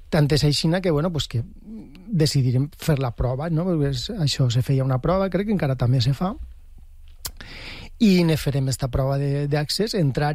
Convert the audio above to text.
Tant és així que, bueno, pues que decidirem fer la prova, no? Perquè això se feia una prova, crec que encara també se fa, i ne farem esta prova d'accés, entrar